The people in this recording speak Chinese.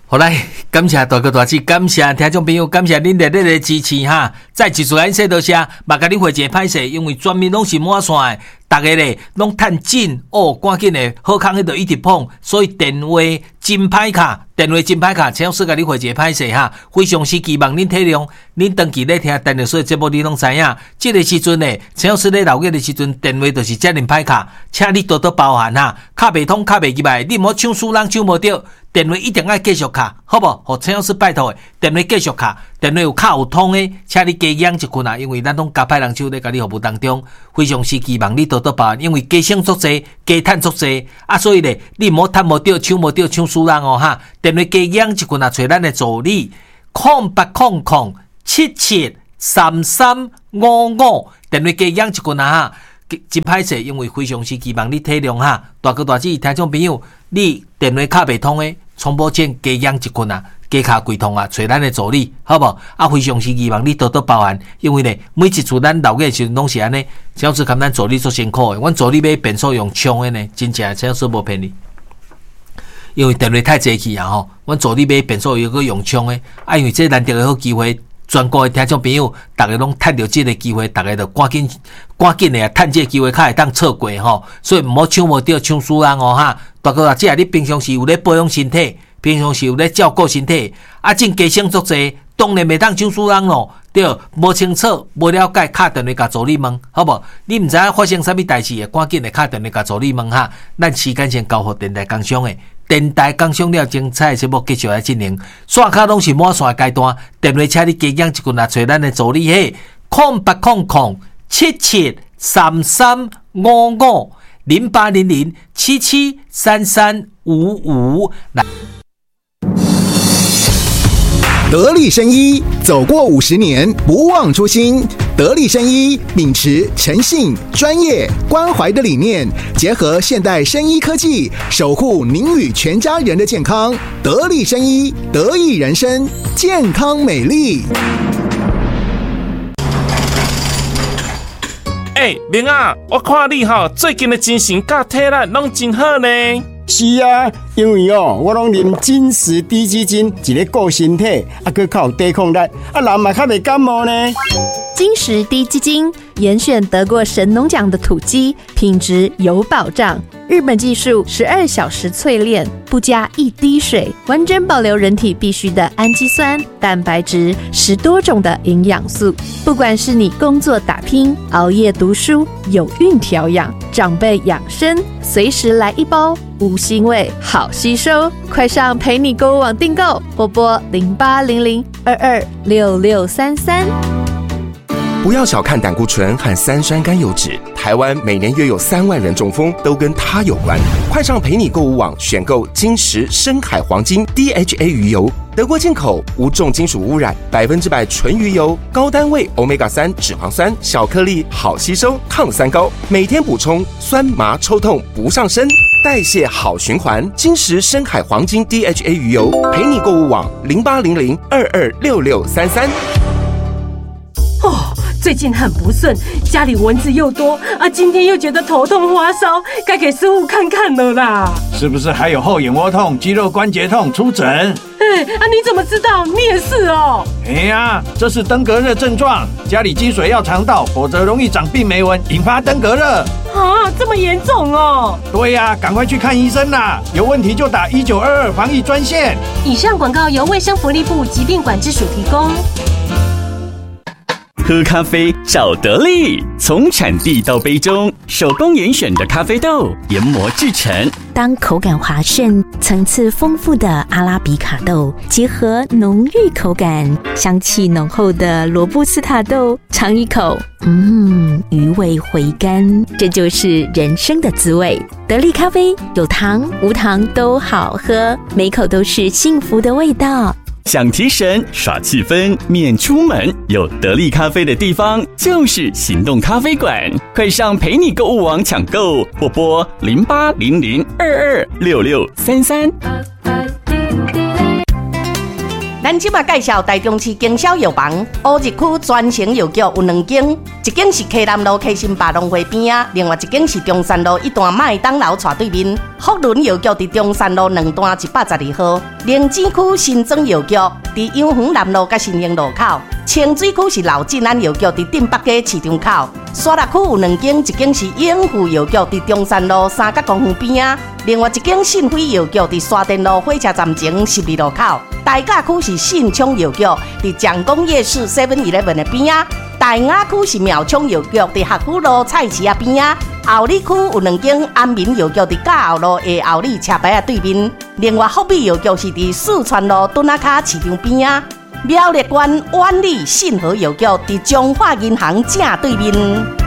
好来，感谢大哥大姐，感谢听众朋友，感谢恁热烈的支持哈！再一次感谢多谢，嘛甲恁回一个歹势，因为全面拢是满线的，大家咧拢趁紧哦，赶紧的好康迄度一直碰，所以电话真歹卡，陈老师甲恁回一个歹势哈！非常是期望恁体谅，恁长期咧听陈老师的节目，你拢知影，这个时阵呢，陈老师咧留言的时阵，电话就是遮尔歹卡，请你多多包涵哈！卡袂通，卡袂入来，你莫抢输人抢无着。电话一定要继续卡，好无？互陈老师拜托的，电话继续卡，电话有卡有通的，请你加养一困啊！因为咱拢加派人手咧，甲你服务当中，非常是期望你多多包，因为加省足济，加趁足济啊！所以咧，你莫趁无着，抢无着，抢输人哦哈！电话加养一困啊，找咱的助理0800773355，电话加养一困啊哈！真歹势，因为非常是期望你体谅哈，大哥大姐听众朋友，你电话卡袂通的，重播前加养一困啊，加卡归通啊，找咱的助理，好无？啊，非常是期望你多多包涵，因为呢，每一次咱留嘅时阵拢是安尼，陈老师看咱助理做辛苦的，阮助理买便所用冲的呢，真正陈老师无骗你，因为电话太济气啊吼，阮助理买便所有个用冲的，啊，因为这难得的好机会。全国的听众朋友，大家拢趁到这个机会，大家就赶紧的啊，趁这个机会，较会当错过吼。所以唔好抢无着，抢输人哦哈。大哥啊，即你平常时有咧保养身体，平常时有咧照顾身体，啊，真加省足济，当然袂当抢输人咯。对，无清楚、无了解，敲电话甲助理问，好无？你唔知影发生啥物代志的，赶紧的敲电话甲助理问哈。咱时间先交互电台工商的。电台工商了精彩节目继续来进行，线卡拢是满线的阶段，电话请你加养一群啊，找咱的助理嘿，08007733550800773355来。 得力生医走过50年，不忘初心。得力生医秉持诚信、专业、关怀的理念，结合现代生医科技，守护您与全家人的健康。得力生医，得益人生，健康美丽。 明啊，我看你最近的精神甲体力拢真好呢。 是啊，因为我拢啉金石低基金，一个顾身体，佮较有抵抗力，人嘛较袂感冒呢。 金石低基金严选得过神农奖的土鸡，品质有保障。日本技术12小时淬炼，不加一滴水，完整保留人体必需的氨基酸、蛋白质，10多种的营养素。不管是你工作打拼、熬夜读书、有孕调养、长辈养生，随时来一包，无腥味，好吸收。快上陪你购物网订购，或拨0800226633。 不要小看胆固醇和三酸甘油酯，台湾每年约有3万人中风，都跟它有关。快上陪你购物网选购金石深海黄金 DHA 鱼油，德国进口，无重金属污染，100%纯鱼油，高单位 Omega-3 脂肪酸，小颗粒，好吸收，抗三高，每天补充，酸麻抽痛不上身，代谢好循环。金石深海黄金 DHA 鱼油，陪你购物网0800226633。 最近很不顺，家里蚊子又多啊，今天又觉得头痛发烧，该给师傅看看了啦。 是不是还有后眼窝痛、肌肉关节痛？出诊。 你怎么知道？你也是哦。 这是登革热症状，家里积水要常倒，否则容易长病媒蚊，引发登革热。 这么严重哦？ 对呀，赶快去看医生啦！有问题就打1922防疫专线。 以上广告由卫生福利部疾病管制署提供。 喝咖啡找得力，从产地到杯中，手工严选的咖啡豆研磨制成。 当口感滑顺、层次丰富的阿拉比卡豆结合浓郁口感、香气浓厚的罗布斯塔豆，尝一口，余味回甘，这就是人生的滋味。得力咖啡有糖无糖都好喝，每口都是幸福的味道。 想提神耍气氛免出门，有得力咖啡的地方就是行动咖啡馆。快上陪你购物网抢购，或拨0800226633。 咱即马介绍台中市经销药房乌日区专营药局有2间，一间是溪南路溪心百农会边啊，另外一间是中山路一段麦当劳斜对面。福伦药局伫中山路2段112号，灵芝区新庄药局伫阳园南路甲新兴路口，清水区是老进安药局伫镇北街市场口。沙鹿区有2间，一间是永富药局伫中山路3角公园边啊，另外一间信辉药局伫沙田路火车站前12路口。大甲区是信昌药局伫蒋公夜市 7-Eleven 的边啊，大雅区是苗昌药局伫学府路菜市啊边啊。后里区有2间安民药局伫甲后路下后里车牌啊对面，另外福美药局是伫四川路墩仔卡市场边啊。苗栗县万里信和药局伫中华银行正对面。